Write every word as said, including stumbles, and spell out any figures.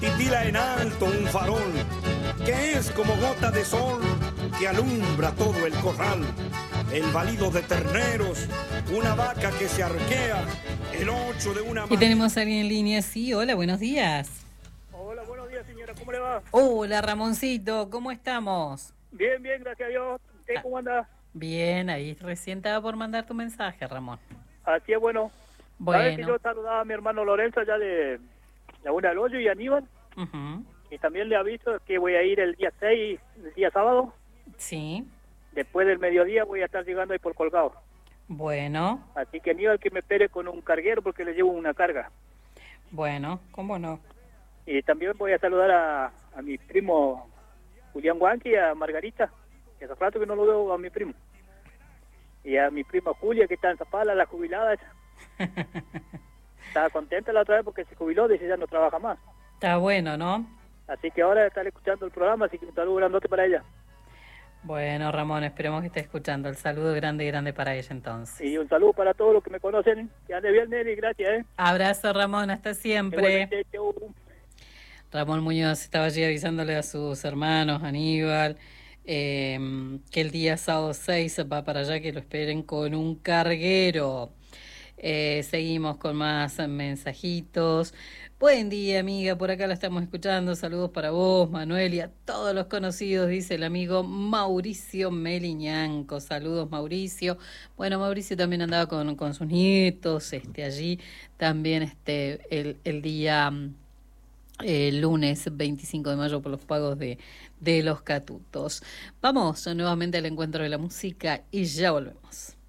Titila en alto un farol, que es como gota de sol que alumbra todo el corral. El balido de terneros, una vaca que se arquea, el ocho de una... Y tenemos a alguien en línea, sí, hola, buenos días. Hola, buenos días, señora, ¿cómo le va? Hola, Ramoncito, ¿cómo estamos? Bien, bien, gracias a Dios. ¿Usted cómo anda? Bien, ahí recién estaba por mandar tu mensaje, Ramón. Así es, bueno. Bueno. Sabes que yo saludaba a mi hermano Lorenzo allá de Laguna del Hoyo y Aníbal. Uh-huh. Y también le aviso que voy a ir el día seis, el día sábado. Sí. Después del mediodía voy a estar llegando ahí por Colgado. Bueno. Así que Aníbal que me espere con un carguero porque le llevo una carga. Bueno, ¿cómo no? Y también voy a saludar a, a mi primo Julián Huanqui y a Margarita, que hace rato que no lo veo a mi primo. Y a mi prima Julia, que está en Zapala, la jubilada esa. Estaba contenta la otra vez porque se jubiló, dice ya no trabaja más. Está bueno, ¿no? Así que ahora está escuchando el programa, así que un saludo grandote para ella. Bueno, Ramón, esperemos que esté escuchando. El saludo grande, grande para ella entonces. Y un saludo para todos los que me conocen. Que ande bien, Nelly, gracias, ¿eh? Abrazo, Ramón, hasta siempre. Ramón Muñoz estaba allí avisándole a sus hermanos, Aníbal, eh, que el día sábado seis va para allá, que lo esperen con un carguero. Eh, seguimos con más mensajitos. Buen día, amiga, por acá la estamos escuchando. Saludos para vos, Manuel, y a todos los conocidos, dice el amigo Mauricio Meliñanco. Saludos, Mauricio. Bueno, Mauricio también andaba con, con sus nietos este, allí. También este el, el día eh, lunes veinticinco de mayo por los pagos de, de los catutos. Vamos nuevamente al encuentro de la música y ya volvemos.